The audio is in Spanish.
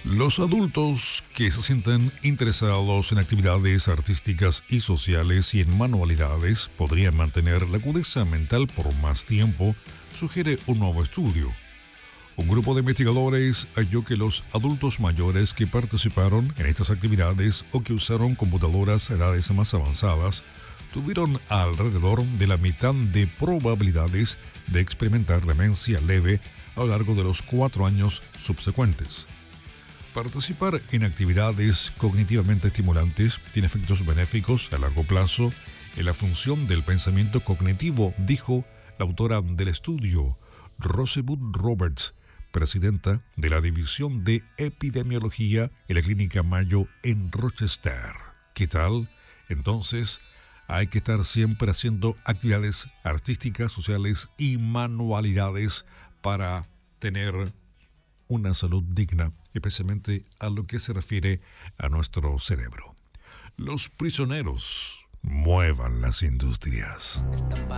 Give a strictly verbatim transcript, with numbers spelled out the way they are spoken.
Los adultos que se sienten interesados en actividades artísticas y sociales y en manualidades podrían mantener la agudeza mental por más tiempo, sugiere un nuevo estudio. Un grupo de investigadores halló que los adultos mayores que participaron en estas actividades o que usaron computadoras a edades más avanzadas tuvieron alrededor de la mitad de probabilidades de experimentar demencia leve a lo largo de los cuatro años subsecuentes. Participar en actividades cognitivamente estimulantes tiene efectos benéficos a largo plazo en la función del pensamiento cognitivo, dijo la autora del estudio, Rosebud Roberts, presidenta de la División de Epidemiología en la Clínica Mayo en Rochester. ¿Qué tal? Entonces, hay que estar siempre haciendo actividades artísticas, sociales y manualidades para tener una salud digna, especialmente a lo que se refiere a nuestro cerebro. Los prisioneros muevan las industrias.